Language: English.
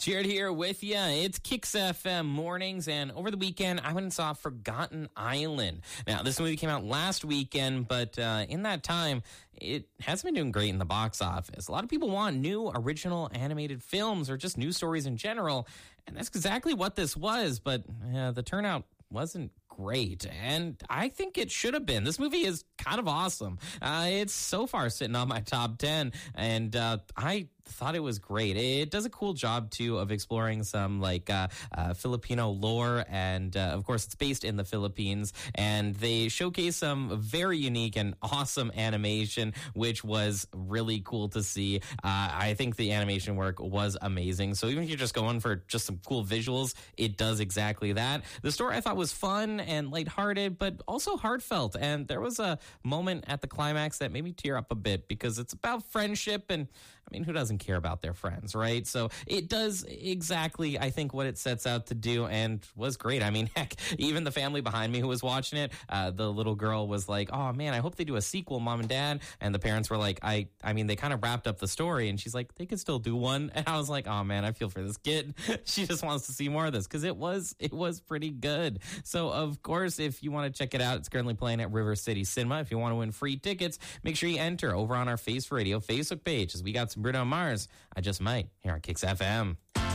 Jared here with you. It's Kicks FM mornings, and over the weekend, I went and saw Forgotten Island. Now, this movie came out last weekend, but in that time, it hasn't been doing great in the box office. A lot of people want new original animated films or just news stories in general, and that's exactly what this was, but the turnout wasn't great, and I think it should have been. This movie is kind of awesome. It's so far sitting on my top 10, and I thought it was great. It does a cool job, too, of exploring some, Filipino lore, and, of course, it's based in the Philippines, and they showcase some very unique and awesome animation, which was really cool to see. I think the animation work was amazing, so even if you're just going for just some cool visuals, it does exactly that. The story I thought was fun and lighthearted, but also heartfelt, and there was a moment at the climax that made me tear up a bit because it's about friendship, and I mean, who doesn't care about their friends, right? So it does exactly, I think, what it sets out to do, and was great. I mean, heck, even the family behind me who was watching it, the little girl was like, oh man, I hope they do a sequel, Mom and Dad. And the parents were like, I mean, they kind of wrapped up the story, and she's like, they could still do one. And I was like, oh man, I feel for this kid. She just wants to see more of this because it was pretty good. So of course, if you want to check it out, it's currently playing at River City Cinema. If you want to win free tickets, make sure you enter over on our Face Radio Facebook page, as we got some Bruno Mars, I Just Might, here on Kicks FM.